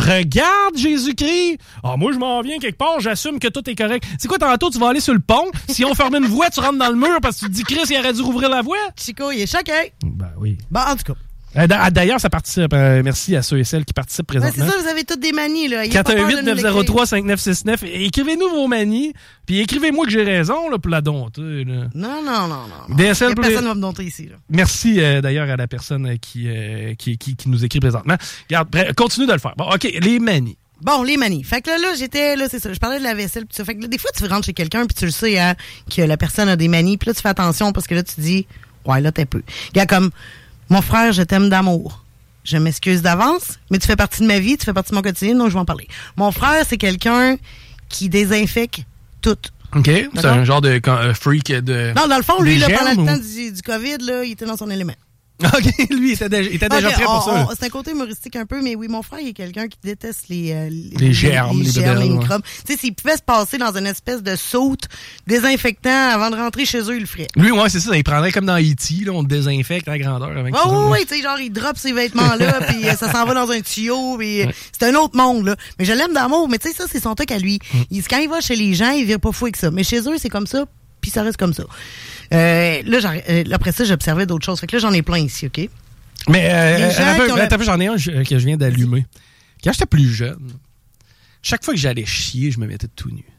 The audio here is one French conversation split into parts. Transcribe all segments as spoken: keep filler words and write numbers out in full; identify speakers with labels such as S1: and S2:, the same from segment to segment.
S1: regarde Jésus-Christ. Ah, moi, je m'en viens quelque part, j'assume que tout est correct. C'est quoi, tantôt, tu vas aller sur le pont. Si on ferme une voie, tu rentres dans le mur parce que tu te dis, Chris, il aurait dû rouvrir la voie.
S2: Chico, il est choqué.
S1: Ben oui.
S2: Bon, en tout cas.
S1: D'ailleurs, ça participe. Euh, merci à ceux et celles qui participent présentement.
S2: Ben, c'est ça, vous avez toutes des manies, là.
S1: quatre un huit neuf zéro trois cinq neuf six neuf. Écrivez-nous vos manies, puis écrivez-moi que j'ai raison là, pour la dompter. Là.
S2: Non, non, non, non.
S1: D S L,
S2: il y a personne ne va me dompter ici. Là.
S1: Merci euh, d'ailleurs à la personne qui, euh, qui, qui, qui nous écrit présentement. Regarde, bref, continue de le faire. Bon, OK, les manies.
S2: Bon, les manies. Fait que là, là, j'étais, là, c'est ça, je parlais de la vaisselle, pis ça. Fait que là, des fois, tu rentres chez quelqu'un, puis tu le sais, hein, que la personne a des manies, puis là, tu fais attention, parce que là, tu te dis, ouais, là, t'es peu. Il y a comme, mon frère, je t'aime d'amour. Je m'excuse d'avance, mais tu fais partie de ma vie, tu fais partie de mon quotidien, donc je vais en parler. Mon frère, c'est quelqu'un qui désinfecte tout.
S1: OK. D'accord? C'est un genre de uh, freak de.
S2: Non, dans le fond, lui, là, pendant le
S1: ou...
S2: temps du, du COVID, là, il était dans son élément.
S1: OK, lui, il était déjà, il était déjà okay, prêt pour
S2: on,
S1: ça.
S2: On, c'est un côté humoristique un peu, mais oui, mon frère, il est quelqu'un qui déteste les... Euh, les,
S1: les germes, les,
S2: les, germes, les microbes.
S1: Ouais.
S2: Tu sais, s'il pouvait se passer dans une espèce de saute désinfectant avant de rentrer chez eux, il le ferait.
S1: Lui, ouais, c'est ça. Il prendrait comme dans E T, là, on te désinfecte à la grandeur. Avec
S2: oh, ça, oui, tu sais, genre, il drop ses vêtements-là, puis euh, ça s'en va dans un tuyau, puis ouais. C'est un autre monde, là. Mais je l'aime d'amour, mais tu sais, ça, c'est son truc à lui. Mm. Il, quand il va chez les gens, il vire pas fou avec ça. Mais chez eux, c'est comme ça, puis ça reste comme ça. Euh, là, euh, après ça, j'observais d'autres choses. Fait que là, j'en ai plein ici, OK?
S1: Mais euh, peu, la... attends, j'en ai un que je viens d'allumer. Quand j'étais plus jeune, chaque fois que j'allais chier, je me mettais tout nu.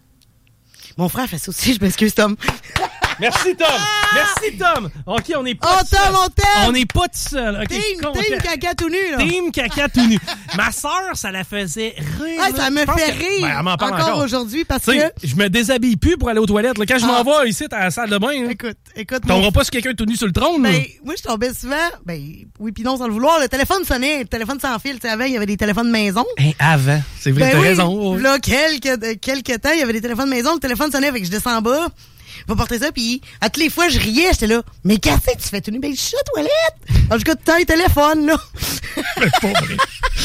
S2: Mon frère fait ça aussi, je m'excuse, Tom.
S1: Merci, Tom! Ah! Merci, Tom! OK, on n'est pas
S2: oh,
S1: tout seul.
S2: Tom, on t'aime!
S1: On n'est pas tout seul. Okay,
S2: team, team caca tout nu, là.
S1: Team caca tout nu. Ma sœur, ça la faisait rire.
S2: Ah, ça me fait
S1: que...
S2: rire.
S1: Ben, elle m'en parle encore,
S2: encore aujourd'hui parce
S1: T'sais,
S2: que...
S1: je me déshabille plus pour aller aux toilettes. Là. Quand je ah. m'en vais ici à la salle de bain, là,
S2: écoute, écoute...
S1: T'auras mon... pas sur quelqu'un tout nu sur le trône?
S2: Ben,
S1: là.
S2: moi, je tombais souvent... Ben, oui, puis non, sans le vouloir. Le téléphone sonnait. Le téléphone sans fil. Tu sais, avant, il y avait des téléphones maison.
S1: Hey, avant. C'est vrai,
S2: ben
S1: t'as
S2: oui,
S1: raison. Ouais.
S2: Là, quelques, quelques temps, il y avait des téléphones maison. Le téléphone sonnait, fait que je descends en bas. Va porter ça, puis à toutes les fois, je riais, j'étais là. Mais qu'est-ce que tu fais tout nu? Ben, je suis à la toilette. En tout cas, tu as un téléphone, là.
S1: Mais pas vrai.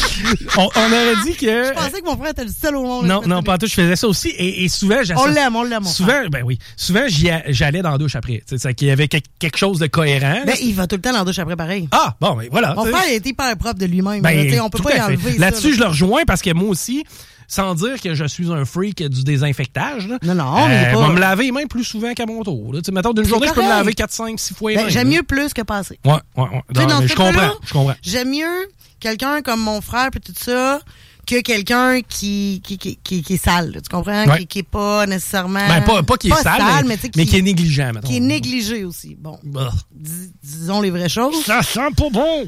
S1: on, on aurait dit que.
S2: Je pensais que mon frère était le seul au monde.
S1: Non, non, pas tout. Je faisais ça aussi. Et, et souvent,
S2: on l'aime, on l'aime.
S1: Souvent, frère. ben oui. Souvent, j'y a, j'allais dans la douche après. C'est qu'il y avait quelque chose de cohérent.
S2: Ben, là, il va tout le temps dans la douche après, pareil.
S1: Ah, bon, ben voilà.
S2: Mon frère, il était hyper propre de lui-même.
S1: Ben,
S2: là, on peut pas y enlever.
S1: Là-dessus,
S2: ça,
S1: je le rejoins parce que moi aussi. Sans dire que je suis un freak du désinfectage. Là.
S2: Non, non,
S1: euh,
S2: mais pas...
S1: Je vais me laver les mains plus souvent qu'à mon tour. Là. Mettons, d'une journée, je peux me laver quatre, cinq, six fois les
S2: ben,
S1: mains.
S2: J'aime
S1: là.
S2: mieux plus que passer.
S1: Ouais, ouais, ouais. Non,
S2: dans
S1: mais je comprends,
S2: là,
S1: je comprends.
S2: J'aime mieux quelqu'un comme mon frère et tout ça que quelqu'un qui, qui, qui, qui, qui est sale. Là, tu comprends?
S1: Ouais.
S2: Qui, qui est pas nécessairement...
S1: Ben, pas, pas qui est pas sale, sale, mais, mais, qui, mais qui est négligent. Mettons.
S2: Qui est négligé aussi. Bon, bah. dis, disons les vraies choses.
S1: Ça sent pas bon!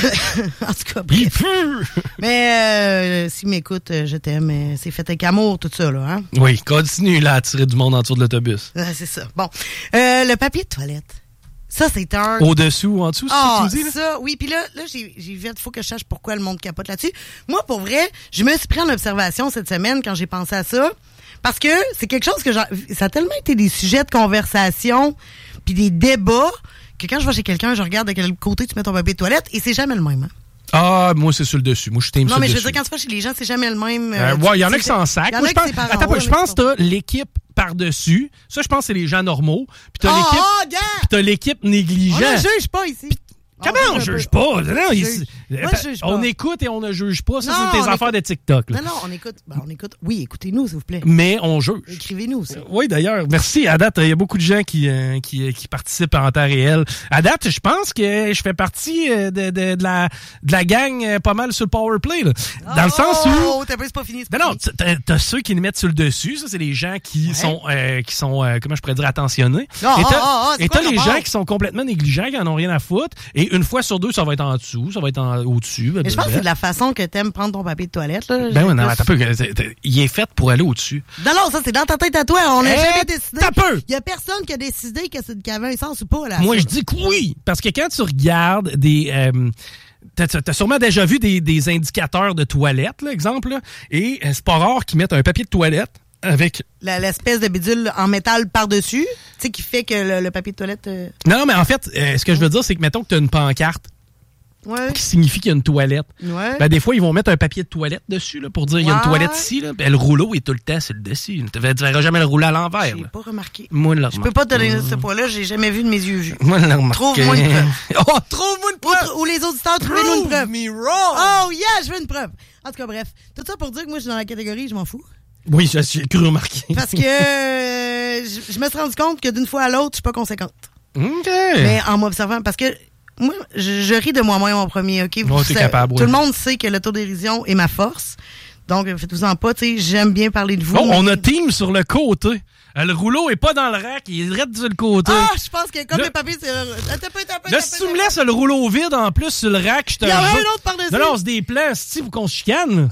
S2: En tout cas, bref. Mais euh, s'il m'écoute, je t'aime. C'est fait avec amour, tout ça, là. Hein?
S1: Oui, continue là à tirer du monde en dessous de l'autobus.
S2: Ah, c'est ça. Bon. Euh, le papier de toilette. Ça, c'est un...
S1: Au-dessus ou en dessous, c'est
S2: ah,
S1: ce que tu me dis? Là?
S2: Ça, oui. Puis là, là j'ai, j'ai vu, il faut que je sache pourquoi le monde capote là-dessus. Moi, pour vrai, je me suis pris en observation cette semaine quand j'ai pensé à ça. Parce que c'est quelque chose que j'ai... Ça a tellement été des sujets de conversation puis des débats que quand je vais chez quelqu'un, je regarde de quel côté tu mets ton papier de toilette et c'est jamais le même. Hein?
S1: Ah, moi, c'est sur le dessus. Moi, je t'aime sur le dessus.
S2: Non, mais je veux dire, quand tu vas chez les gens, c'est jamais le même.
S1: Euh, ouais, il y en a qui s'en sacent. Moi, je pense, attends, je pense que t'as l'équipe par-dessus. Ça, je pense que c'est les gens normaux. Puis t'as
S2: oh,
S1: l'équipe.
S2: Oh, yeah!
S1: Puis t'as l'équipe négligente.
S2: On ne juge pas ici. Pis,
S1: comment on, on juge pas? Non,
S2: on,
S1: il,
S2: juge. Moi, je juge pas.
S1: On écoute et on ne juge pas. Ça,
S2: non,
S1: c'est tes affaires
S2: écoute.
S1: de TikTok. Là.
S2: Non, non, on écoute. Ben, on écoute. Oui, écoutez-nous, s'il vous plaît.
S1: Mais on juge.
S2: Écrivez-nous aussi.
S1: Euh, oui, d'ailleurs. Merci. À date, il y a beaucoup de gens qui, euh, qui, qui participent en temps réel. À date, je pense que je fais partie de, de, de, la, de la gang pas mal sur le powerplay. Là. Dans
S2: oh,
S1: le sens où...
S2: Oh, t'as pas, c'est pas fini. C'est
S1: non,
S2: non,
S1: t'as, t'as ceux qui le mettent sur le dessus. Ça, c'est les gens qui ouais. sont, euh, qui sont euh, comment je pourrais dire, attentionnés.
S2: Oh,
S1: et t'as,
S2: oh, oh,
S1: et t'as les gens qui sont complètement négligents, qui en ont rien à foutre. Et une fois sur deux, ça va être en dessous, ça va être en, au-dessus.
S2: Mais je pense que c'est de la façon que t'aimes prendre ton papier de toilette. Là.
S1: Ben oui, non, t'as peu. Il est fait pour aller au-dessus.
S2: Non, non, ça, c'est dans ta tête à toi. On n'a
S1: hey,
S2: jamais décidé.
S1: T'as peu.
S2: Il y a personne qui a décidé que c'est, qu'il y avait un sens ou pas. Là,
S1: moi,
S2: ça.
S1: je dis que oui. Parce que quand tu regardes des... Euh, T'as, t'as sûrement déjà vu des, des indicateurs de toilette, là, exemple, là, et c'est pas rare qu'ils mettent un papier de toilette avec...
S2: La, l'espèce de bidule en métal par-dessus, tu sais, qui fait que le, le papier de toilette... Euh...
S1: Non, mais en fait, euh, ce que je veux dire, c'est que mettons que t'as une pancarte
S2: ouais.
S1: qui signifie qu'il y a une toilette.
S2: Ouais.
S1: Ben, des fois, ils vont mettre un papier de toilette dessus là, pour dire qu'il ouais. y a une toilette ici. Là. Ben, le rouleau est tout le temps sur le dessus. Tu ne verras jamais le rouleau à l'envers.
S2: J'ai
S1: là.
S2: pas remarqué.
S1: Moi, je
S2: peux pas te donner mmh. ce point-là. J'ai jamais vu de mes yeux vus.
S1: Moi, je l'ai remarqué.
S2: Trouve-moi une preuve.
S1: Oh, trouve-moi une preuve.
S2: Ou, ou les auditeurs, trouvez-nous une preuve.
S1: Me wrong.
S2: Oh, yeah, je veux une preuve. En tout cas, bref. Tout ça pour dire que moi, je suis dans la catégorie, je m'en fous.
S1: Oui, je suis cru remarqué.
S2: Parce que euh, je, je me suis rendu compte que d'une fois à l'autre, je suis pas conséquente.
S1: OK.
S2: Mais en m'observant, parce que moi, je, je ris de moi-même en premier, OK?
S1: Bon, t'es capable,
S2: tout
S1: oui.
S2: le monde sait que l'autodérision est ma force. Donc, faites-vous-en pas, tu sais, j'aime bien parler de vous.
S1: Oh,
S2: mais...
S1: on a team sur le côté. Euh, le rouleau est pas dans le rack, il est direct sur le côté.
S2: Ah, je pense que comme
S1: là,
S2: le papier, c'est... Attends, attends, attends,
S1: là, si tu me laisses le rouleau vide en plus sur le rack, je te
S2: Il y en a
S1: jure-
S2: un autre par-dessus.
S1: Non, non, c'est des plans, c'est pour qu'on se chicane.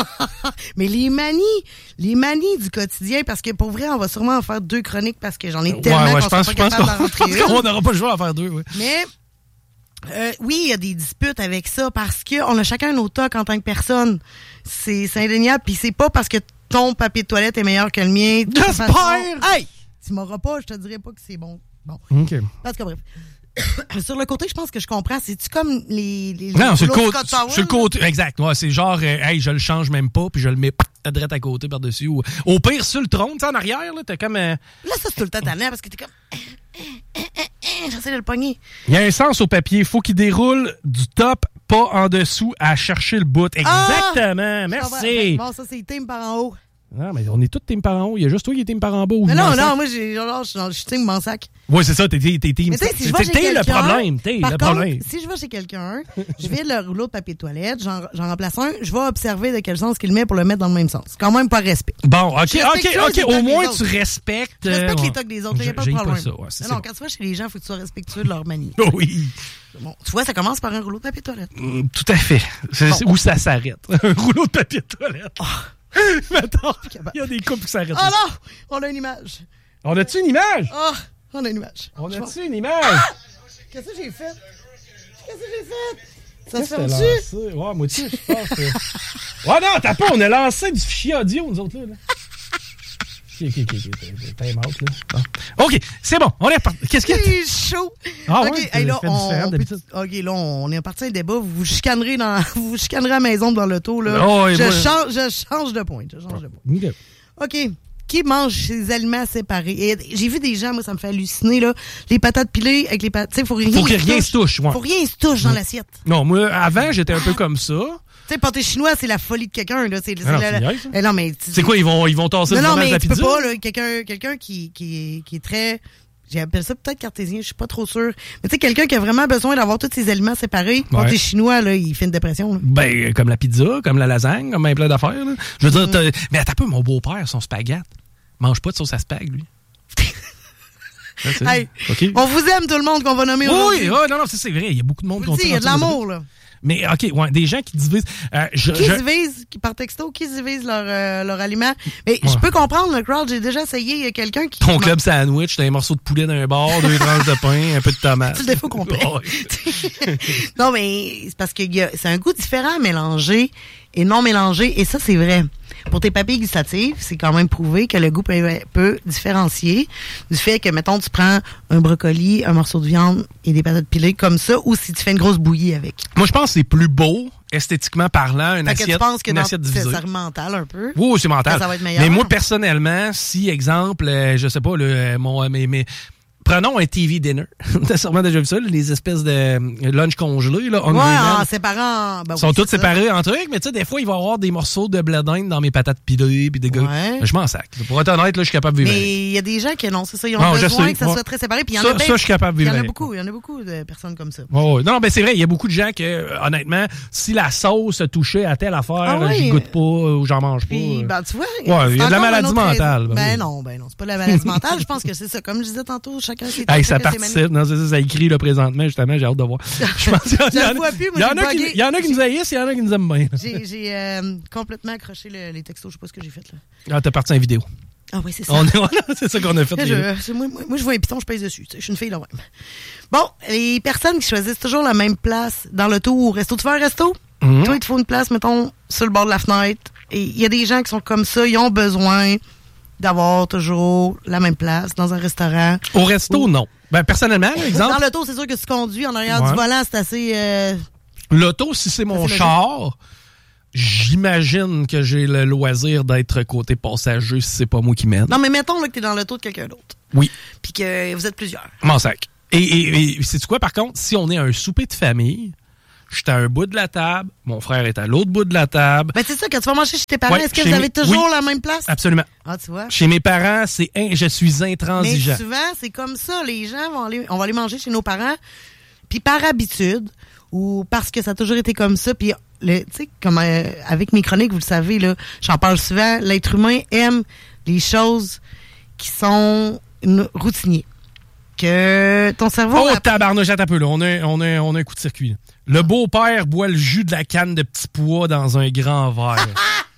S2: Mais les manies, les manies du quotidien, parce que pour vrai, on va sûrement en faire deux chroniques parce que j'en ai tellement
S1: ouais, ouais,
S2: qu'on
S1: je pense,
S2: sera
S1: je
S2: pas
S1: pense
S2: capable d'en
S1: qu'on
S2: rentrer
S1: on
S2: une.
S1: n'aura pas le choix à faire deux, ouais.
S2: Mais euh, oui, il y a des disputes avec ça parce qu'on a chacun nos tocs en tant que personne. C'est, c'est indéniable. Puis c'est pas parce que ton papier de toilette est meilleur que le mien. De toute
S1: J'espère!
S2: façon, hey! Tu m'auras pas, je te dirais pas que c'est bon. Bon.
S1: OK.
S2: En tout cas, bref. Sur le côté, je pense que je comprends. C'est-tu comme les... les
S1: Non, sur le
S2: rouleaux
S1: côté,
S2: Scott Towel,
S1: sur le côté, exact. Ouais, c'est genre, euh, hey, je le change même pas, puis je le mets à droite à côté par-dessus. Ou, au pire, sur le trône, tu sais, en arrière, là, t'as comme... euh,
S2: Là, ça, c'est tout le temps tannant parce que t'es comme... J'essaie de le pogner.
S1: Il y a un sens au papier. Faut qu'il déroule du top, pas en dessous, à chercher le bout. Exactement.
S2: Ah!
S1: Merci.
S2: Bon, ça, c'est team par en haut.
S1: Non, mais on est tous team par en haut. Il y a juste toi qui est team par en bas. ou
S2: Mais non,
S1: Mansac.
S2: non, moi, j'ai, genre, je suis dans- je suis team mon sac.
S1: Oui, c'est ça, t'es, t'es, t'es team.
S2: Mais tu sais, si je
S1: T'es-
S2: vais chez
S1: t'es
S2: quelqu'un...
S1: le problème. T'es
S2: par
S1: le
S2: contre,
S1: problème.
S2: si je vais chez quelqu'un, je vais le rouleau de papier de toilette, j'en, j'en remplace un, je vais observer de quel sens qu'il le met pour le mettre dans le même sens. C'est quand même pas respect.
S1: Bon, OK,
S2: Je
S1: OK,
S2: respecte les
S1: OK.
S2: tocs
S1: Au
S2: des
S1: moins,
S2: autres.
S1: tu respectes...
S2: Je respecte
S1: euh,
S2: les tocs des autres, il n'y a pas de
S1: j'ai
S2: problème.
S1: pas ça, ouais, c'est
S2: non,
S1: ça.
S2: non, quand tu vas chez les gens, il faut que tu sois respectueux de leur manie.
S1: Oui.
S2: Bon, tu vois, ça commence par un rouleau de papier de toilette.
S1: Mm, Tout à fait. C'est, c'est où ça s'arrête. Un rouleau de papier de toilette. Mettons, il y a des couples qui s'arrêtent.
S2: Oh non! On a une image.
S1: On a-tu une image?
S2: Oh, on a une image.
S1: On
S2: Je
S1: a-tu
S2: vais-
S1: une image?
S2: Qu'est-ce que j'ai fait? Qu'est-ce que j'ai fait? Ça se
S1: Qu'est-ce que t'as
S2: ferme-tu?
S1: lancé? Ouais, moi aussi, je pense que... Ouais, non, t'as pas, on a lancé du fichier audio, nous autres, là. là. OK, OK, OK, OK, time out, là. Bon. OK, c'est bon, on est reparti. Qu'est-ce qu'il y a?
S2: C'est chaud.
S1: Ah ouais,
S2: OK,
S1: t'as
S2: hey, là,
S1: fait
S2: on,
S1: différent
S2: on peut-
S1: d'habitude.
S2: OK, là, on est parti à un débat. Vous vous chicanerez dans, vous vous chicanerez à la maison devant l'auto, là.
S1: Oh, et
S2: je
S1: moi-
S2: change, je change de point. Je change de point.
S1: OK.
S2: OK. Qui mange ses aliments séparés? Et j'ai vu des gens, moi, ça me fait halluciner, là. Les patates pilées avec les patates. Tu sais, faut rien
S1: Faut que
S2: se
S1: rien
S2: touche.
S1: se touche, ouais.
S2: Faut rien se touche dans l'assiette.
S1: Non, moi, avant, j'étais un peu comme ça.
S2: Tu sais, pâté chinois, c'est la folie de quelqu'un, là. C'est, c'est
S1: Ah non,
S2: la-
S1: tu
S2: la-
S1: niaises, ça?
S2: Eh non, mais. tu-
S1: C'est quoi, ils vont, ils vont tasser
S2: Non,
S1: le
S2: non,
S1: fromage
S2: mais
S1: de la
S2: tu peux
S1: pizza?
S2: pas, là. Quelqu'un, quelqu'un qui, qui, qui est très. J'appelle ça peut-être cartésien, je suis pas trop sûr. Mais tu sais, quelqu'un qui a vraiment besoin d'avoir tous ses aliments séparés.
S1: Ouais.
S2: Pâté chinois, là, il fait une dépression, là.
S1: Ben, comme la pizza, comme la lasagne, comme un plein d'affaires, là. Je veux
S2: Mm.
S1: dire, t'as- mais attends un peu, mon beau-père, son spaghette, mange pas de sauce à spag, lui. Ça, c'est-
S2: Hey,
S1: OK.
S2: on vous aime, tout le monde, qu'on va nommer
S1: Oui,
S2: aujourd'hui.
S1: oui, non, non, c'est c'est vrai. Il y a beaucoup de monde
S2: Je vous
S1: qui
S2: le dis, il y a de l'amour, là.
S1: Mais, OK, ouais, des gens qui divisent. Euh, je,
S2: Qui
S1: je-
S2: divisent, qui par texto, qui divisent leur, euh, leur aliment. Mais
S1: Ouais.
S2: je peux comprendre le crowd. J'ai déjà essayé. Il y a quelqu'un qui.
S1: Ton club sandwich, t'as un morceau de poulet d'un bord, deux tranches de pain, un peu de tomate.
S2: C'est le défaut complet.
S1: Ouais.
S2: Non, mais c'est parce que y a- c'est un goût différent à mélanger et non mélangé. Et ça, c'est vrai. Pour tes papilles gustatives, c'est quand même prouvé que le goût peut, peut différencier du fait que, mettons, tu prends un brocoli, un morceau de viande et des patates pilées comme ça, ou si tu fais une grosse bouillie avec.
S1: Moi, je pense que c'est plus beau, esthétiquement parlant, une
S2: Fait que
S1: assiette,
S2: tu penses que
S1: une
S2: dans-
S1: assiette
S2: c'est
S1: divisée.
S2: ça mental un peu.
S1: Oui, c'est mental.
S2: Que ça va être meilleur.
S1: Mais moi, personnellement, si, exemple, euh, je sais pas, le, euh, mon, euh, mes, mes- prenons un T V dinner. T'as sûrement déjà vu ça, là, les espèces de euh, lunch congelés, là.
S2: Ouais,
S1: Hungry Man.
S2: en séparant. Ben
S1: Ils sont
S2: oui,
S1: tous
S2: c'est ça.
S1: séparés en trucs, mais tu sais, des fois, il va y avoir des morceaux de blé d'Inde dans mes patates pilées, puis des gars.
S2: Ouais.
S1: Je m'en sac. Pour être honnête, là, je suis capable de vivre avec.
S2: Mais il y a des gens qui, non, c'est ça, ils ont
S1: Non, je
S2: besoin
S1: sais,
S2: que ça
S1: ouais.
S2: soit très séparé. Puis il y en
S1: Ça-
S2: a bien-
S1: ça, je suis capable de
S2: Il y
S1: vivre
S2: en a
S1: avec.
S2: beaucoup, il y en a beaucoup de personnes comme ça.
S1: Ouais, ouais. Non, ben c'est vrai, il y a beaucoup de gens que, euh, honnêtement, si la sauce touchait à telle affaire,
S2: Ah ouais.
S1: j'y goûte pas ou j'en mange pas.
S2: Puis,
S1: euh.
S2: ben, tu vois.
S1: Ouais, il y a de la
S2: encore
S1: maladie
S2: une autre
S1: mentale,
S2: raison.
S1: ben
S2: Ben
S1: oui.
S2: non, ben non, c'est pas de la maladie mentale. Je pense que c'est ça. Comme je disais tantôt, chacun ses
S1: Hey,
S2: trucs,
S1: ça
S2: chacun ses
S1: participe. Non, c'est ça, ça écrit là présentement, justement, j'ai hâte de voir. Je pense qu'il y en a-
S2: Je le vois plus, moi,
S1: il y en
S2: j'ai
S1: a qui-
S2: bugué.
S1: il y en a qui nous haïssent, il y en a qui nous aiment bien.
S2: J'ai, j'ai euh, complètement accroché le- les textos. Je sais pas ce que j'ai fait là.
S1: Ah, t'as parti en vidéo.
S2: Ah oui, c'est ça.
S1: On est, voilà, c'est ça qu'on a fait.
S2: Là,
S1: les deux.
S2: je- c'est- moi, moi, moi, je vois un piton, je pèse dessus. Tu sais, je suis une fille là même. Bon, les personnes qui choisissent toujours la même place dans l'auto ou au resto. Tu fais un resto?
S1: Mhm.
S2: Toi, il te faut une place, mettons, sur le bord de la fenêtre. Et il y a des gens qui sont comme ça. Ils ont besoin d'avoir toujours la même place dans un restaurant.
S1: Au resto, non. Ben, personnellement, par exemple,
S2: Dans l'auto, c'est sûr que tu conduis. En arrière
S1: Ouais.
S2: du volant, c'est assez... euh,
S1: l'auto, si c'est mon
S2: c'est
S1: char, j'imagine que j'ai le loisir d'être côté passager si c'est pas moi qui mène.
S2: Non, mais mettons là, que tu es dans l'auto de quelqu'un d'autre.
S1: Oui,
S2: Puis que vous êtes plusieurs.
S1: mon sac. Et, et, et sais-tu quoi, par contre, si on est à un souper de famille, j'étais à un bout de la table, mon frère est à l'autre bout de la table.
S2: Ben, c'est ça, quand tu vas manger chez tes parents,
S1: Ouais,
S2: est-ce que
S1: chez
S2: vous avez
S1: mes-
S2: toujours
S1: oui.
S2: la même place?
S1: Absolument.
S2: Ah, tu vois.
S1: Chez mes parents, c'est in- je suis intransigeant.
S2: Mais souvent, c'est comme ça. Les gens vont aller, on va aller manger chez nos parents, puis par habitude, ou parce que ça a toujours été comme ça, puis le, tu sais, comme euh, avec mes chroniques, vous le savez, là, j'en parle souvent, l'être humain aime les choses qui sont une- routiniers. Que ton cerveau...
S1: Oh,
S2: a-
S1: tabarnouche, attends un peu, là. On a, on a, on a un coup de circuit, là. Le beau-père boit le jus de la canne de petits pois dans un grand verre.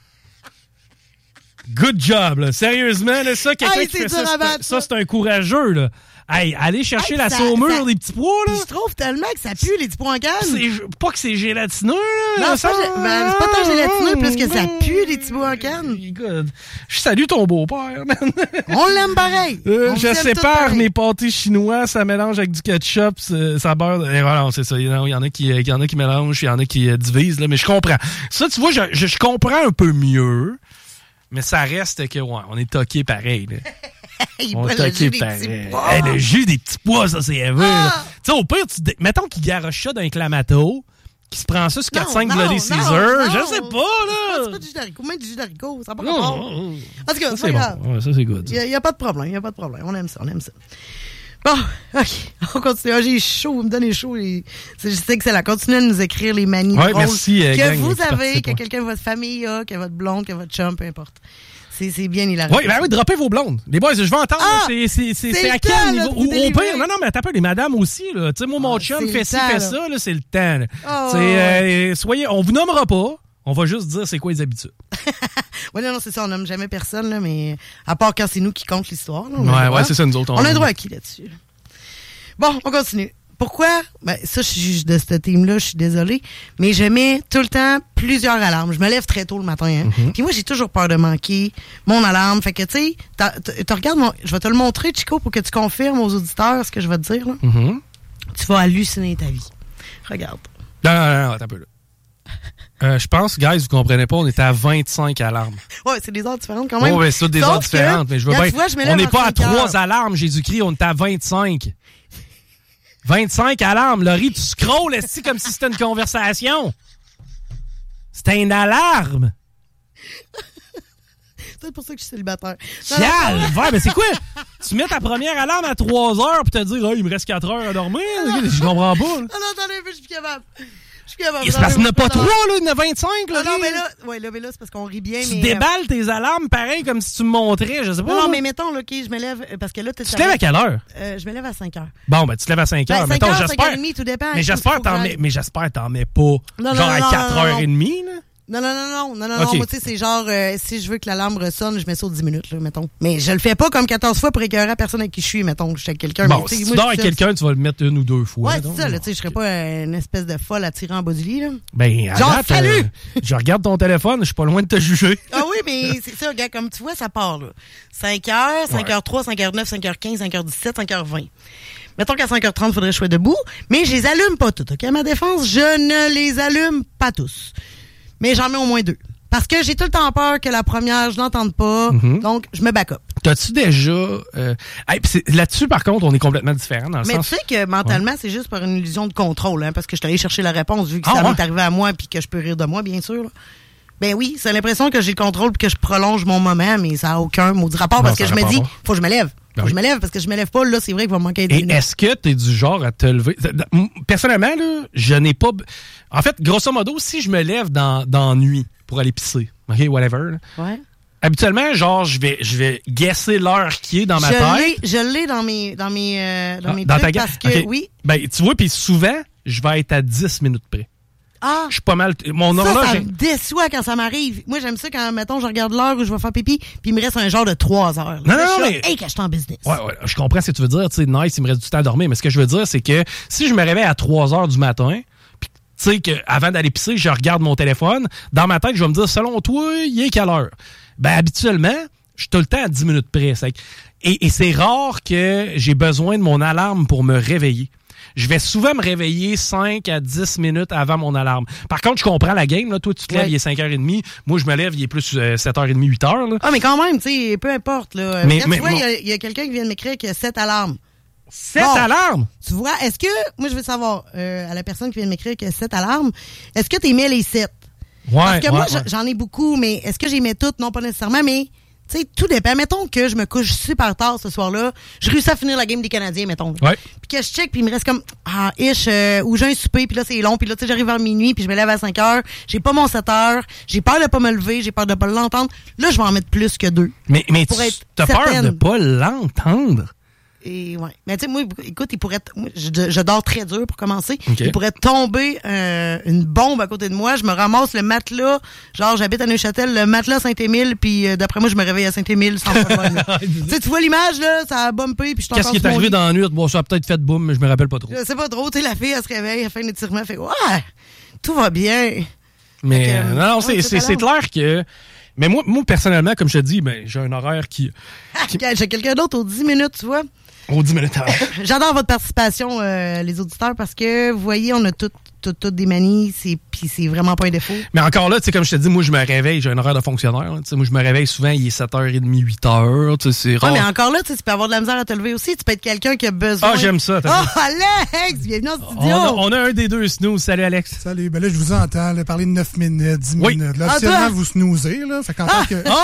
S1: Good job, là. Sérieusement, là, ça, quelqu'un
S2: Hey,
S1: qui
S2: c'est
S1: fait
S2: dur
S1: ça,
S2: à
S1: c'est un-
S2: battre,
S1: ça,
S2: ça.
S1: c'est un courageux, là. Hey, allez chercher
S2: Hey,
S1: la
S2: ça-
S1: saumure
S2: ça-
S1: des petits pois, là.
S2: Puis je trouve tellement que ça pue, les petits pois en canne.
S1: C'est, pas que c'est gélatineux, là.
S2: Non,
S1: ça,
S2: pas gé- ben, c'est pas tant gélatineux, plus que ça pue, les petits pois en canne.
S1: Écoute, je salue ton beau-père, man.
S2: On l'aime pareil.
S1: Euh,
S2: On
S1: je
S2: vous aime tous
S1: sépare
S2: pareil.
S1: mes pâtés chinois, ça mélange avec du ketchup, ça, ça beurre. Et voilà, c'est ça. Il y en a, il y en a qui, il y en a qui mélangent, il y en a qui euh, divisent, là, mais je comprends. Ça, tu vois, je, je, je comprends un peu mieux, mais ça reste que, ouais, on est toqué pareil, là.
S2: Il
S1: On
S2: boit
S1: est
S2: le jus
S1: toqué
S2: des
S1: pareil.
S2: petits pois.
S1: Hey, le jus des petits pois, ça, c'est élevé, là.
S2: Ah!
S1: Tu sais, au pire, tu, dé- mettons qu'il garoche ça d'un clamato, qui se prend ça sur
S2: Non,
S1: quatre cinq
S2: non,
S1: Bloody
S2: non,
S1: Caesar,
S2: non.
S1: je sais pas,
S2: C'est
S1: là.
S2: pas du jus d'haricot, même du jus d'haricot, ça n'a pas
S1: Non,
S2: rapport.
S1: non, non.
S2: En tout cas,
S1: Ça,
S2: c'est
S1: c'est
S2: pas grave.
S1: bon. Ouais, ça, c'est good.
S2: Il n'y a, a pas de problème, il n'y a pas de problème. On aime ça, on aime ça. Bon, OK, on continue. Ah, j'ai chaud, vous me donnez chaud. Et c'est- je sais que c'est là. Continuez à nous écrire les manies
S1: Ouais,
S2: drôles
S1: merci, euh,
S2: que
S1: gang,
S2: vous
S1: qui
S2: avez,
S1: participe,
S2: que
S1: ouais.
S2: quelqu'un de votre famille a, que votre blonde, que votre chum, peu importe. C'est c'est bien hilarant.
S1: Oui, ben oui, droppez vos blondes. Les boys, je veux entendre,
S2: Ah!
S1: c'est, c'est, c'est,
S2: C'est
S1: c'est
S2: le
S1: à quel
S2: temps, là,
S1: niveau?
S2: de
S1: Ou au
S2: délivrer.
S1: pire, non, non, mais t'as pas les madames aussi, là. Tu sais, moi, mon
S2: Ah,
S1: chum
S2: c'est
S1: fait
S2: le
S1: ci,
S2: temps,
S1: fait
S2: là.
S1: ça, là, c'est le temps, là.
S2: Oh,
S1: C'est, euh, soyez, on vous nommera pas. On va juste dire c'est quoi les habitudes.
S2: Oui, non, non, c'est ça, on nomme jamais personne, là, mais à part quand c'est nous qui compte l'histoire. là, on a le
S1: Ouais,
S2: droit.
S1: ouais, c'est ça, nous autres.
S2: On a le droit à qui là-dessus? là? Bon, on continue. Pourquoi? Ben, ça, je suis de ce team-là, je suis désolée, mais je mets tout le temps plusieurs alarmes. Je me lève très tôt le matin, hein.
S1: Mm-hmm.
S2: Puis moi, j'ai toujours peur de manquer mon alarme. Fait que, tu sais, t'as- t'as- t'as- regarde, mon- je vais te le montrer, Chico, pour que tu confirmes aux auditeurs ce que je vais te dire, là.
S1: Mhm.
S2: Tu vas halluciner ta vie. Regarde.
S1: Non, non, non, attends un peu, là. Euh, je pense, guys, vous comprenez pas, on est à vingt-cinq alarmes.
S2: Ouais, c'est des heures différentes quand même.
S1: Oh, ouais, c'est toutes des
S2: Sauf
S1: heures
S2: que,
S1: différentes, mais je veux
S2: regarde,
S1: bien.
S2: tu vois, je me lève
S1: On n'est
S2: à
S1: pas à
S2: cinq heures.
S1: trois alarmes, Jésus-Christ, on est à vingt-cinq. vingt-cinq alarmes. Laurie, tu scrolles, est-ce comme si c'était une conversation? C'était une alarme.
S2: C'est peut-être pour ça que je suis célibataire. Non, non,
S1: Calvaire, mais c'est quoi? Tu mets ta première alarme à trois heures pour te dire, oh, il me reste quatre heures à dormir? Je comprends pas. là.
S2: non, non, attendez un peu, je suis plus capable. Je suis plus capable.
S1: Et c'est parce qu'il n'y en a pas
S2: Non,
S1: trois,
S2: non.
S1: là, il y en a vingt-cinq,
S2: Non,
S1: là.
S2: non, mais là, ouais, là, mais là, c'est parce qu'on rit bien,
S1: Tu
S2: mais.
S1: déballes tes alarmes pareil comme si tu me montrais, je sais pas.
S2: Non, non,
S1: là.
S2: mais mettons, là, OK, je me lève, euh, parce que là,
S1: Tu te lèves à quelle heure?
S2: Euh, je me lève à cinq heures.
S1: Bon, ben, tu te lèves à cinq heures.
S2: Ben, cinq
S1: Mettons,
S2: heures, cinq
S1: j'espère.
S2: heures trente, tout dépend.
S1: Mais
S2: Il faut-
S1: j'espère
S2: faut
S1: t'en
S2: que
S1: mets,
S2: j'aille.
S1: mais j'espère t'en mets pas.
S2: Non, non,
S1: genre
S2: non,
S1: à
S2: non,
S1: quatre
S2: non,
S1: heures
S2: non.
S1: et demie, là.
S2: Non, non, non, non, non, non,
S1: OK.
S2: non, moi, tu sais, c'est genre, euh, si je veux que l'alarme ressonne, je mets ça aux dix minutes, là, mettons. Mais je le fais pas comme quatorze fois pour écœurer la personne avec qui je suis, mettons, je suis avec quelqu'un.
S1: Bon,
S2: mais, tu sais,
S1: si tu
S2: moi,
S1: dors
S2: je
S1: avec
S2: suis seule.
S1: quelqu'un, tu vas le mettre une ou deux fois.
S2: Ouais,
S1: donc.
S2: c'est ça, là, tu sais, je serais pas euh, une espèce de folle à tirer en bas du lit, là.
S1: Ben, à
S2: Genre,
S1: date,
S2: salut!
S1: euh, je regarde ton téléphone, je suis pas loin de te juger.
S2: Ah oui, mais c'est ça, regarde, comme tu vois, ça part, là. cinq heures, cinq heures trois, cinq heures neuf, cinq heures quinze, cinq heures dix-sept, cinq heures vingt. Mettons qu'à cinq heures trente, il faudrait que je sois debout, mais je les allume pas toutes, OK? À ma défense, je ne les allume pas tous. Mais j'en mets au moins deux. Parce que j'ai tout le temps peur que la première, je l'entende pas,
S1: Mhm.
S2: donc je me back up.
S1: T'as-tu déjà... Euh... Hey, pis c'est- là-dessus, par contre, on est complètement différents dans le
S2: Mais
S1: sens...
S2: tu sais que mentalement, c'est juste par une illusion de contrôle, hein, parce que je suis allé chercher la réponse, vu que
S1: Ah,
S2: ça
S1: ouais?
S2: m'est arrivé à moi, puis que je peux rire de moi, bien sûr. là. Ben oui, c'est l'impression que j'ai le contrôle puis que je prolonge mon moment, mais ça n'a aucun maudit rapport,
S1: Non,
S2: parce
S1: ça
S2: que je
S1: a
S2: me
S1: rapport.
S2: dis, faut que je me lève. Faut
S1: Ben
S2: que
S1: oui.
S2: je me lève, parce que je me lève pas, là, c'est vrai qu'il va me manquer des
S1: Et
S2: minutes.
S1: est-ce que t'es du genre à te lever... Personnellement, là, je n'ai pas... En fait, grosso modo, si je me lève dans, dans la nuit pour aller pisser, OK, whatever, là,
S2: Ouais.
S1: habituellement, genre, je vais, je vais guesser l'heure qui est dans ma
S2: je
S1: tête.
S2: l'ai, je l'ai dans mes, dans mes, euh, dans
S1: Ah,
S2: mes
S1: dans
S2: trucs
S1: ta
S2: parce
S1: ga-
S2: que,
S1: OK.
S2: oui.
S1: Ben, tu vois, puis souvent, je vais être à dix minutes près.
S2: Ah,
S1: Je suis pas mal... Mon
S2: ça,
S1: horloge...
S2: ça
S1: est-
S2: me déçoit quand ça m'arrive. Moi, j'aime ça quand, mettons, je regarde l'heure où je vais faire pipi, puis il me reste un genre de trois heures.
S1: Non,
S2: Là,
S1: non,
S2: je suis
S1: mais-
S2: là, hey, que je suis en business.
S1: Ouais, ouais, je comprends ce que tu veux dire. Tu sais, nice, il me reste du temps à dormir. Mais ce que je veux dire, c'est que si je me réveille à trois heures du matin, puis tu sais qu'avant d'aller pisser, je regarde mon téléphone, dans ma tête, je vais me dire, selon toi, il est quelle heure? Ben, habituellement, je suis tout le temps à dix minutes près. C'est que- Et, et c'est rare que j'ai besoin de mon alarme pour me réveiller. Je vais souvent me réveiller cinq à dix minutes avant mon alarme. Par contre, je comprends la game. Là. Toi, tu te lèves,
S2: Ouais.
S1: il est cinq heures trente. Moi, je me lève, il est plus euh, sept heures trente, huit heures. Là.
S2: Ah, mais quand même, tu sais, peu importe, là.
S1: Mais-
S2: Regarde,
S1: mais
S2: tu vois,
S1: bon.
S2: il y a, il y a quelqu'un qui vient de m'écrire qu'il y a sept alarmes.
S1: Sept bon, alarmes?
S2: Tu vois, est-ce que, moi je veux savoir, euh, à la personne qui vient de m'écrire que sept alarmes, est-ce que tu aimais les sept?
S1: Ouais,
S2: Parce que
S1: ouais,
S2: moi,
S1: ouais.
S2: j'en ai beaucoup, mais est-ce que j'aimais toutes? Non, pas nécessairement, mais tu sais, tout dépend. Mettons que je me couche super tard ce soir-là, je réussis à finir la game des Canadiens, mettons.
S1: Ouais.
S2: Puis que je check, puis il me reste comme, ah, ish, euh, ou j'ai un souper, puis là c'est long, puis là tu sais, j'arrive vers minuit, puis je me lève à cinq heures, j'ai pas mon sept heures, j'ai peur de pas me lever, j'ai peur de pas l'entendre. Là, je vais en mettre plus que deux.
S1: Mais, mais tu as peur de pas l'entendre?
S2: Et ouais. Mais tu sais, moi, écoute, il pourrait, moi, je, je dors très dur pour commencer.
S1: Okay.
S2: Il pourrait tomber euh, une bombe à côté de moi. Je me ramasse le matelas. Genre, j'habite à Neuchâtel, le matelas Saint-Émile, puis euh, d'après moi, je me réveille à Saint-Émile sans problème. Tu sais, tu vois l'image là, ça a bumpé, puis je t'entends.
S1: Qu'est-ce qui est arrivé dans la nuit? Bon, ça a peut-être fait boum, mais je me rappelle pas trop.
S2: C'est pas trop. Tu sais, la fille, elle se réveille, elle fait un étirement, elle fait ouais, tout va bien.
S1: Mais
S2: que, euh,
S1: non, non, c'est, c'est, c'est clair que. Mais moi, moi personnellement, comme je te dis, ben, j'ai un horaire qui. qui...
S2: J'ai quelqu'un d'autre aux dix minutes, tu vois.
S1: Aux dix minutes.
S2: J'adore votre participation, euh, les auditeurs, parce que, vous voyez, on a toutes tout, tout des manies, c'est, puis c'est vraiment pas un défaut.
S1: Mais encore là, tu sais, comme je te dis, moi, je me réveille, j'ai un horaire de fonctionnaire. Tu sais, moi, je me réveille souvent, il est sept heures trente, huit heures. Tu sais, c'est rare.
S2: Ouais, mais encore là, tu sais, tu peux avoir de la misère à te lever aussi. Tu peux être quelqu'un qui a besoin.
S1: Ah, j'aime ça.
S2: Oh, Alex! Bienvenue au studio!
S1: On a, on a un des deux snooze. Salut, Alex.
S3: Salut. Ben là, je vous entends là, parler de neuf minutes, dix
S1: oui.
S3: minutes. Là,
S2: ah,
S3: officiellement,
S2: toi?
S3: vous snoozez, là. Fait qu'en
S2: ah!
S3: tant que.
S2: Oh!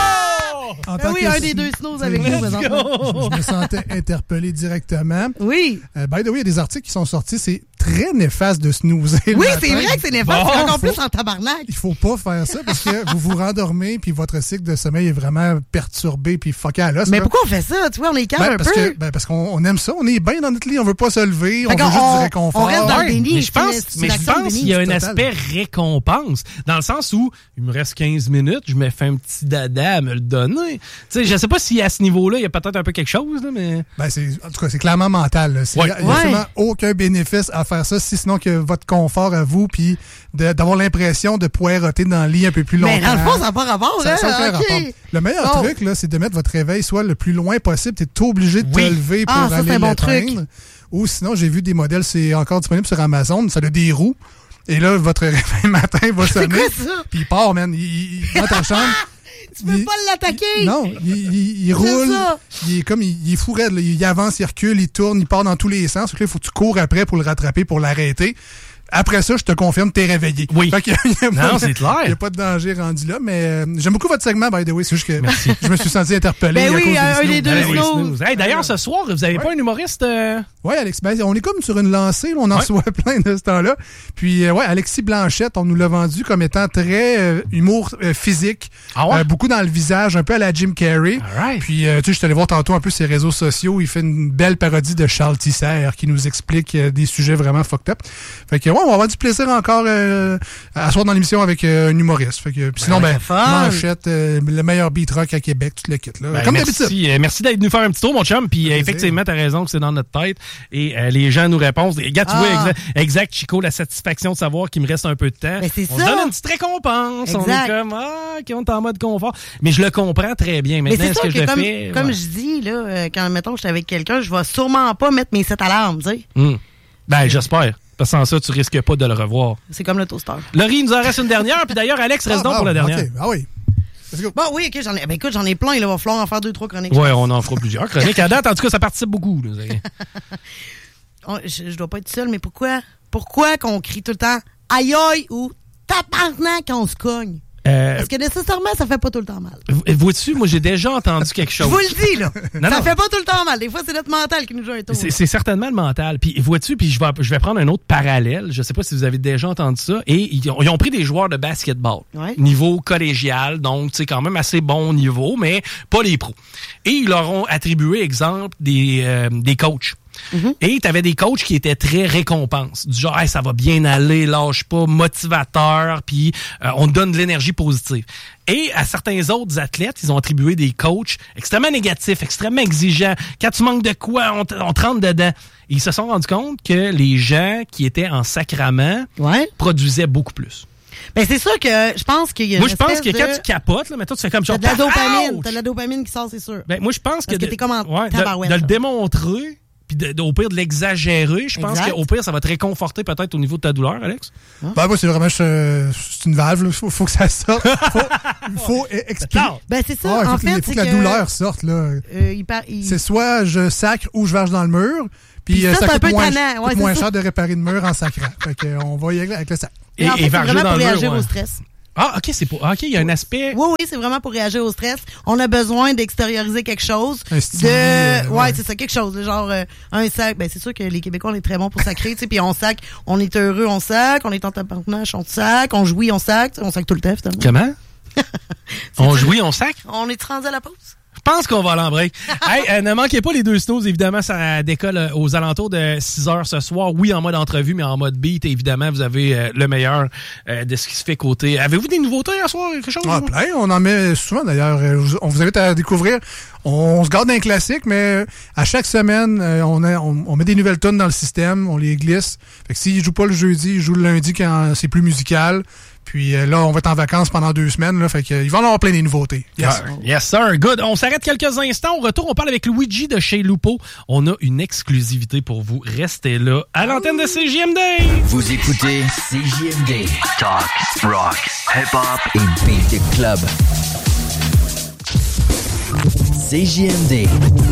S2: oh!
S3: En
S2: ben
S3: tant
S2: oui,
S3: que
S2: un des deux snooze avec nous, présentement.
S3: Je me sentais interpellé directement.
S2: Oui.
S3: Euh, by the way, il y a des articles qui sont sortis. C'est très néfaste de snoozer.
S2: Oui, c'est vrai que c'est néfaste. Bon, c'est encore plus en tabarnak.
S3: Il faut pas faire ça parce que vous vous rendormez puis votre cycle de sommeil est vraiment perturbé puis fucké à l'os.
S2: Mais
S3: là.
S2: pourquoi on fait ça? Tu vois, on est calme
S3: ben,
S2: un
S3: parce
S2: peu.
S3: Que, ben, parce qu'on on aime ça. On est bien dans notre lit. On veut pas se lever.
S2: Fait
S3: on veut juste
S2: on,
S3: du réconfort.
S2: On reste dans le déni.
S1: Mais je pense, mais je pense qu'il y a un aspect récompense. Dans le sens où il me reste quinze minutes, je me fais un petit dada à me le donner. Tu sais, je sais pas si à ce niveau-là, il y a peut-être un peu quelque chose, là, mais.
S3: Ben, c'est, en tout cas, c'est clairement mental. Il n'y
S1: ouais.
S3: a, y a absolument aucun bénéfice à faire ça, si sinon que votre confort à vous, puis de, d'avoir l'impression de poireauter dans le lit un peu plus longtemps.
S2: Mais dans le fond, ça n'a pas rapport,
S3: ça,
S2: hein?
S3: Ça n'a
S2: okay.
S3: rapport. Le meilleur
S2: oh.
S3: truc, là, c'est de mettre votre réveil soit le plus loin possible. Tu es obligé de
S1: oui.
S3: te lever pour
S2: ah, ça,
S3: aller
S2: c'est un bon
S3: l'éteindre.
S2: truc.
S3: Ou sinon, j'ai vu des modèles, c'est encore disponible sur Amazon, ça a des roues. Et là, votre réveil matin va sonner.
S2: C'est quoi ça?
S3: Puis il part, man. Il, il, il dans ta chambre.
S2: Tu peux
S3: il,
S2: pas l'attaquer!
S3: Non, il, il, il roule,
S2: ça.
S3: il est comme, il, il est fou raide, là. Il avance, il recule, il tourne, il part dans tous les sens. Donc là, il faut que tu cours après pour le rattraper, pour l'arrêter. Après ça, je te confirme, t'es réveillé.
S1: Oui.
S3: Fait qu'il y a, il y a
S1: non,
S3: pas,
S1: c'est clair.
S3: Il n'y a pas de danger rendu là, mais euh, j'aime beaucoup votre segment, by the way. C'est juste que
S1: merci.
S3: Je me suis senti interpellé.
S2: Ben
S3: à
S2: oui,
S3: cause
S2: un
S3: des
S2: des deux
S3: snooze.
S2: snooze.
S1: Hey, d'ailleurs, ce soir, vous avez ouais. pas un humoriste? Euh...
S3: Oui, Alex, ben, on est comme sur une lancée, là, on en ouais. reçoit plein de ce temps-là. Puis, euh, ouais, Alexis Blanchette, on nous l'a vendu comme étant très euh, humour euh, physique,
S1: ah ouais?
S3: euh, beaucoup dans le visage, un peu à la Jim Carrey.
S1: Right.
S3: Puis, euh, tu sais, je suis allé voir tantôt un peu ses réseaux sociaux, il fait une belle parodie de Charles Tisser qui nous explique euh, des sujets vraiment fucked up. Fait que, ouais, on va avoir du plaisir encore euh, à soir dans l'émission avec euh, un humoriste. Fait que, puis sinon, ben, ben Blanchette, euh, le meilleur beat rock à Québec, tout le kit, là.
S1: Ben,
S3: comme
S1: merci,
S3: d'habitude.
S1: Euh, merci d'être venu faire un petit tour, mon chum. Puis, euh, effectivement, t'as raison que c'est dans notre tête. Et euh, les gens nous répondent. Et, gars, tu ah. vois, exact, exact, Chico, la satisfaction de savoir qu'il me reste un peu de temps.
S2: Mais c'est
S1: on
S2: ça.
S1: se donne une petite récompense.
S2: Exact.
S1: On est comme, ah, qui on est en mode confort. Mais je le comprends très bien. Maintenant,
S2: Mais c'est
S1: ce
S2: ça
S1: que,
S2: que,
S1: je
S2: comme,
S1: fais.
S2: Comme
S1: ouais.
S2: je dis, là, euh, quand, mettons, je suis avec quelqu'un, je vais sûrement pas mettre mes sept alarmes, tu sais.
S1: Mm. Ben, j'espère. Parce que sans ça, tu risques pas de le revoir.
S2: C'est comme le toaster.
S1: Laurie, il nous en reste une dernière. Puis d'ailleurs, Alex, reste
S3: ah,
S1: donc
S3: ah,
S1: pour la dernière.
S3: Okay. Ah oui.
S2: Bon, oui, ok, j'en ai. Ben écoute, j'en ai plein, il va falloir en faire deux, trois chroniques.
S1: Ouais, on en fera plusieurs chroniques. À date, en tout cas, ça participe beaucoup.
S2: oh, je, je dois pas être seule, mais pourquoi? Pourquoi qu'on crie tout le temps aïe aïe ou tabarnak quand on se cogne? Euh, Parce que nécessairement, ça fait pas tout le temps mal.
S1: Vois-tu, moi, j'ai déjà entendu quelque chose.
S2: Je vous le dis, là.
S1: non,
S2: ça
S1: non.
S2: fait pas tout le temps mal. Des fois, c'est notre mental qui nous joue un tour.
S1: C'est, c'est certainement le mental. Puis, vois-tu, puis je vais, je vais prendre un autre parallèle. Je sais pas si vous avez déjà entendu ça. Et ils ont, ils ont pris des joueurs de basketball.
S2: Ouais.
S1: Niveau collégial. Donc, c'est quand même assez bon niveau, mais pas les pros. Et ils leur ont attribué, exemple, des, euh, des coachs. Mm-hmm. Et tu avais des coachs qui étaient très récompenses. Du genre, hey, ça va bien aller, lâche pas, motivateur, puis euh, on te donne de l'énergie positive. Et à certains autres athlètes, ils ont attribué des coachs extrêmement négatifs, extrêmement exigeants. Quand tu manques de quoi, on te, on te rentre dedans. Et ils se sont rendus compte que les gens qui étaient en sacrament
S2: ouais.
S1: produisaient beaucoup plus.
S2: Ben c'est sûr que je pense qu'il y a
S1: moi,
S2: une
S1: je pense que
S2: de...
S1: quand tu capotes, là, mettons, tu fais comme genre...
S2: T'as de la dopamine, t'as de la dopamine qui sort, c'est sûr.
S1: Ben, moi, je pense
S2: Parce
S1: que...
S2: que t'es comme en
S1: ouais,
S2: tabarouette.
S1: De, de le démontrer... puis de, de, au pire de l'exagérer. Je pense qu'au pire, ça va te réconforter peut-être au niveau de ta douleur, Alex.
S3: Hein? Ben, moi, c'est vraiment je, c'est une valve. Il faut, faut que ça sorte. Il faut, faut expliquer.
S2: Ben, c'est ça.
S3: Ah,
S2: en
S3: il faut,
S2: fait,
S3: il faut que la douleur sorte. Là.
S2: Euh, il par, il...
S3: C'est soit je sacre ou je verge dans le mur. Puis,
S2: Puis ça,
S3: ça, ça coûte moins,
S2: tannant. Ouais,
S3: coûte moins
S2: cher
S3: de réparer le mur en sacrant. Fait que, on va y aller avec le sac.
S2: Et, et, en fait, et c'est vraiment pour réagir mur, ouais. au stress.
S1: Ah, OK, c'est pour. OK, il y a un aspect.
S2: Oui, oui, c'est vraiment pour réagir au stress. On a besoin d'extérioriser quelque chose.
S3: Un style,
S2: de
S3: euh,
S2: ouais, ouais, c'est ça, quelque chose. Genre euh, un sac. Ben, c'est sûr que les Québécois, on est très bons pour sacrer, tu sais, puis on sac, on est heureux, on sac, on est en tabarnache, on sac, on jouit, on sac, on sac tout le temps, finalement.
S1: Comment? On jouit, on sac?
S2: On est rendu à la pause.
S1: Je pense qu'on va aller en break. Hey, euh, ne manquez pas les deux snooze, évidemment, ça décolle euh, aux alentours de six heures ce soir. Oui, en mode entrevue, mais en mode beat, évidemment, vous avez euh, le meilleur euh, de ce qui se fait côté. Avez-vous des nouveautés à soir, quelque chose?
S3: Ah, plein, on en met souvent d'ailleurs. On vous invite à découvrir. On, on se garde d'un classique, mais à chaque semaine, on, a, on, on met des nouvelles tunes dans le système, on les glisse. Fait que s'ils jouent pas le jeudi, ils jouent le lundi quand c'est plus musical. Puis euh, là, on va être en vacances pendant deux semaines. Là, fait qu'ils vont en avoir plein des nouveautés.
S1: Yes, sir. Yes, sir. Good. On s'arrête quelques instants. Au retour, on parle avec Luigi de chez Lupo. On a une exclusivité pour vous. Restez là à l'antenne de C J M D.
S4: Vous écoutez C J M D. Talk, rock, hip-hop et beat club. C J M D.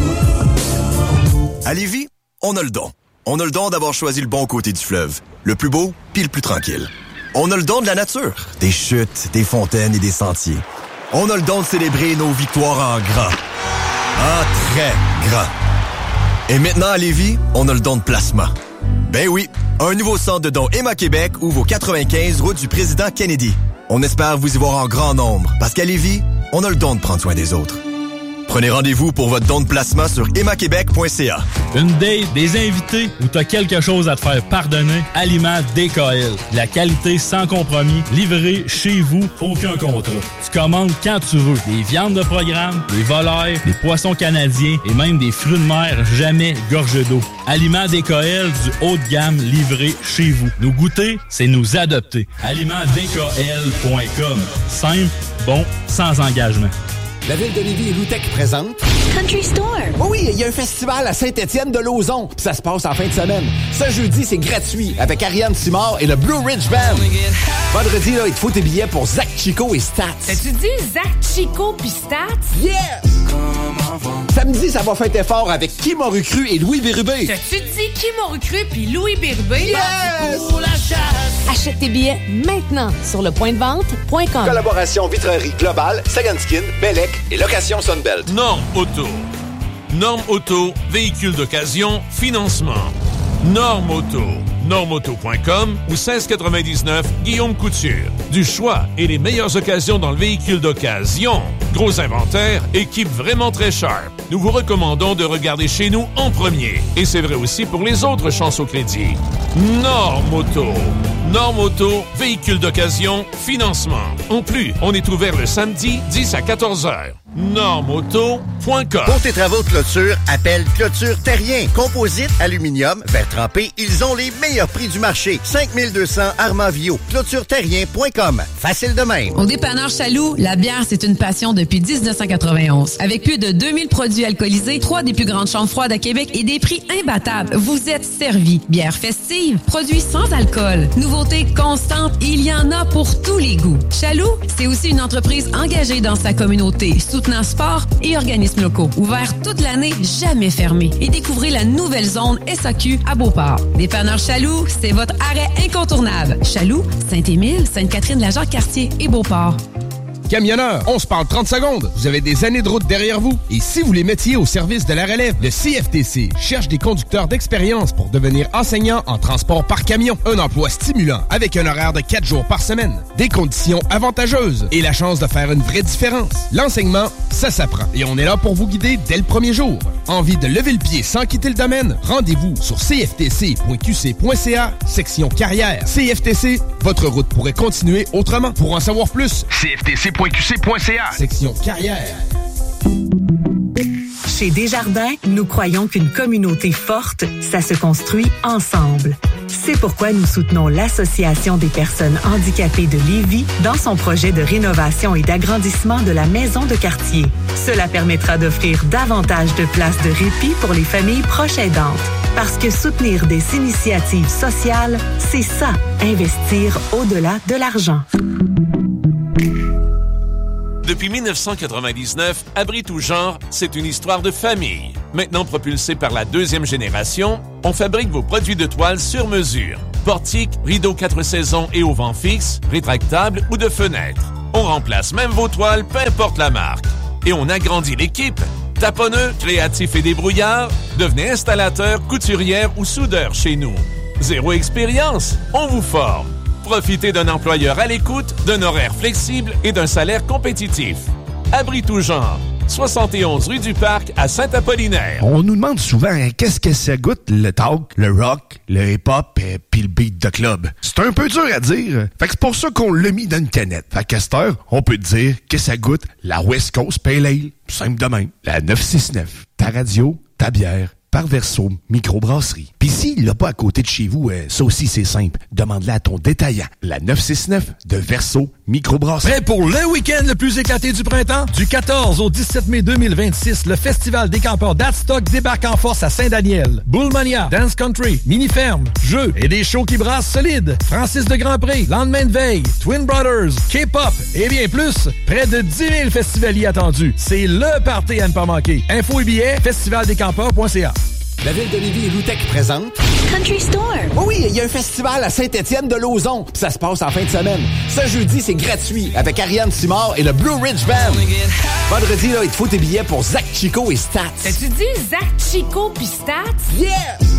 S5: À Lévis, on a le don. On a le don d'avoir choisi le bon côté du fleuve. Le plus beau, puis le plus tranquille. On a le don de la nature, des chutes, des fontaines et des sentiers. On a le don de célébrer nos victoires en grand. En très grand. Et maintenant, à Lévis, on a le don de placement. Ben oui, un nouveau centre de dons Emma Québec ouvre au quatre-vingt-quinze route du président Kennedy. On espère vous y voir en grand nombre, parce qu'à Lévis, on a le don de prendre soin des autres. Prenez rendez-vous pour votre don de placement sur emma québec point c a.
S6: Une date, des invités ou t'as quelque chose à te faire pardonner, Aliments D K L. La qualité sans compromis, livrée chez vous, aucun contrat. Tu commandes quand tu veux. Des viandes de programme, des volailles, des poissons canadiens et même des fruits de mer jamais gorgés d'eau. Aliments D K L du haut de gamme livré chez vous. Nous goûter, c'est nous adopter. aliments d k l point com. Simple, bon, sans engagement.
S7: La ville de Lévis et Loutec présente
S8: Country Store.
S7: Oh oui, il y a un festival à Saint-Étienne de Lauzon. Puis ça se passe en fin de semaine. Ce jeudi, c'est gratuit avec Ariane Simard et le Blue Ridge Band. Vendredi, là, il te faut tes billets pour Zach Chico et Stats.
S8: T'as-tu dit Zach Chico puis Stats?
S7: Yes! Samedi, ça va fêter fort avec Qui m'a recru et Louis Bérubé.
S8: T'as-tu dit Qui m'a recru puis Louis Bérubé?
S7: Yes!
S8: Pour la chasse! Achète tes billets maintenant sur le point de vente point com.
S7: Collaboration Vitrerie Globale, Second Skin, Bellec et Location Sunbelt.
S9: Norme Auto. Norme Auto, véhicule d'occasion, financement. Norme Auto. norme auto point com ou seize quatre-vingt-dix-neuf Guillaume Couture. Du choix et les meilleures occasions dans le véhicule d'occasion. Gros inventaire, équipe vraiment très sharp. Nous vous recommandons de regarder chez nous en premier. Et c'est vrai aussi pour les autres chances au crédit. Norme Auto. Norme Auto, véhicule d'occasion, financement. En plus, on est ouvert le samedi dix à quatorze heures. norme auto point com.
S10: Pour tes travaux de clôture, appelle Clôture Terrien. Composite, aluminium, verre trempé, ils ont les meilleurs prix du marché. cinq mille deux cents Armavio. Clôture Terrien point com. Facile de même.
S11: Au dépanneur Chaloux, la bière, c'est une passion depuis dix-neuf cent quatre-vingt-onze. Avec plus de deux mille produits alcoolisés, trois des plus grandes chambres froides à Québec et des prix imbattables, vous êtes servis. Bière festive, produits sans alcool, nouveautés constantes, il y en a pour tous les goûts. Chaloux, c'est aussi une entreprise engagée dans sa communauté, soutenant sport et organismes locaux. Ouvert toute l'année, jamais fermé. Et découvrez la nouvelle zone S A Q à Beauport. Dépanneur Chaloux, c'est votre arrêt incontournable. Chaloux, Saint-Émile, Sainte-Catherine-la-Jacques-Cartier et Beauport.
S12: Camionneur, on se parle trente secondes. Vous avez des années de route derrière vous. Et si vous les mettiez au service de la relève, le C F T C cherche des conducteurs d'expérience pour devenir enseignant en transport par camion. Un emploi stimulant avec un horaire de quatre jours par semaine. Des conditions avantageuses et la chance de faire une vraie différence. L'enseignement, ça s'apprend. Et on est là pour vous guider dès le premier jour. Envie de lever le pied sans quitter le domaine? Rendez-vous sur c f t c point q c point c a, section carrière. C F T C, votre route pourrait continuer autrement. Pour en savoir plus, c f t c point q c point c a, section carrière.
S13: Chez Desjardins, nous croyons qu'une communauté forte, ça se construit ensemble. C'est pourquoi nous soutenons l'Association des personnes handicapées de Lévis dans son projet de rénovation et d'agrandissement de la maison de quartier. Cela permettra d'offrir davantage de places de répit pour les familles proches aidantes. Parce que soutenir des initiatives sociales, c'est ça, investir au-delà de l'argent.
S9: Depuis dix-neuf cent quatre-vingt-dix-neuf, Abri tout genre, c'est une histoire de famille. Maintenant propulsé par la deuxième génération, on fabrique vos produits de toile sur mesure. Portiques, rideaux quatre saisons et au vent fixe, rétractables ou de fenêtres. On remplace même vos toiles, peu importe la marque. Et on agrandit l'équipe. Taponneux, créatifs et débrouillards, devenez installateur, couturière ou soudeur chez nous. Zéro expérience, on vous forme. Profitez d'un employeur à l'écoute, d'un horaire flexible et d'un salaire compétitif. Abri tout genre, soixante et onze rue du Parc à Saint-Apollinaire.
S14: On nous demande souvent hein, qu'est-ce que ça goûte le talk, le rock, le hip-hop et puis le beat de club. C'est un peu dur à dire. Fait que c'est pour ça qu'on l'a mis dans une canette. Fait qu'à cette heure, on peut dire que ça goûte la West Coast Pale Ale. Simple de même. La neuf cent soixante-neuf. Ta radio, ta bière. Par Verso Microbrasserie. Puis s'il l'a pas à côté de chez vous, euh, ça aussi c'est simple. Demande-la à ton détaillant. La neuf cent soixante-neuf de Verso Microbrasserie.
S15: Prêt pour le week-end le plus éclaté du printemps? Du quatorze au dix-sept mai deux mille vingt-six, le Festival des campeurs d'Adstock débarque en force à Saint-Daniel. Bullmania, Dance Country, Mini-Ferme, jeux et des shows qui brassent solide. Francis de Grandpré, Lendemain de veille, Twin Brothers, K-pop et bien plus. Près de dix mille festivaliers attendus. C'est le party à ne pas manquer. Infos et billets, festivaldescampeurs point c a.
S7: La ville de Lévis et Loutec présente
S8: Country Store.
S7: Oh oui, il y a un festival à Saint-Étienne de Lauzon. Puis ça se passe en fin de semaine. Ce jeudi, c'est gratuit avec Ariane Simard et le Blue Ridge Band. Vendredi, là, il te faut tes billets pour Zach Chico et Stats.
S16: T'as-tu dit Zach Chico pis Stats?
S7: Yeah!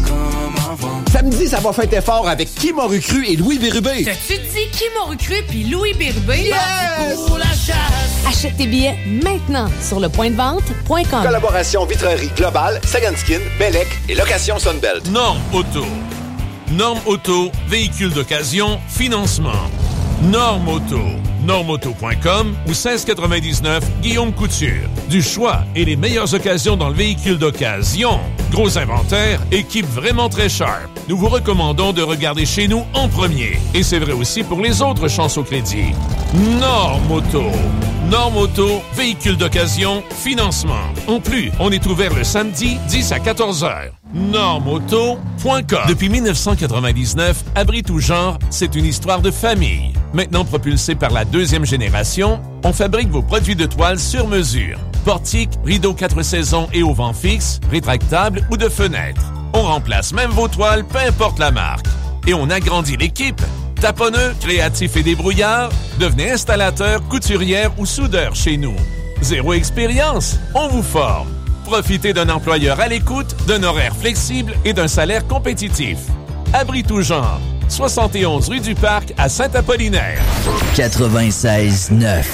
S7: Samedi, ça va fêter fort avec Qui m'a recru et Louis Bérubé.
S16: T'as-tu dit Qui m'a recru pis Louis Bérubé?
S7: Yes!
S16: Pour la chasse!
S8: Achète tes billets maintenant sur le point de vente point com.
S7: Collaboration Vitrerie Globale, Second Skin, Bellec et Location Sunbelt.
S9: Norme Auto. Norme Auto, véhicule d'occasion, financement. Norme Auto. norme auto point com ou seize quatre-vingt-dix-neuf Guillaume Couture. Du choix et les meilleures occasions dans le véhicule d'occasion. Gros inventaire, équipe vraiment très sharp. Nous vous recommandons de regarder chez nous en premier. Et c'est vrai aussi pour les autres chances au crédit. Norme Auto. Norme Auto, véhicule d'occasion, financement. En plus, on est ouvert le samedi, dix à quatorze heures. norme auto point com. Depuis dix-neuf cent quatre-vingt-dix-neuf, Abri tout genre, c'est une histoire de famille. Maintenant propulsé par la deuxième génération, on fabrique vos produits de toile sur mesure. Portiques, rideaux quatre saisons et au vent fixe, rétractables ou de fenêtres. On remplace même vos toiles, peu importe la marque. Et on agrandit l'équipe. Taponneux, créatifs et débrouillards, devenez installateur, couturière ou soudeur chez nous. Zéro expérience, on vous forme. Profitez d'un employeur à l'écoute, d'un horaire flexible et d'un salaire compétitif. Abri tout genre, soixante et onze rue du Parc à Saint-Apollinaire.
S4: quatre-vingt-seize neuf.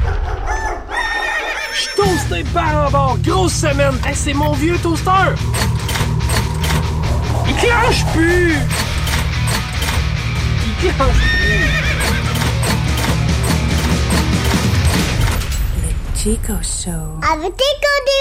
S17: Je toasté par en bord, grosse semaine. Hey, c'est mon vieux toaster. Il clenche plus. Il clenche plus.
S18: Le Chico Show.
S19: Avec tes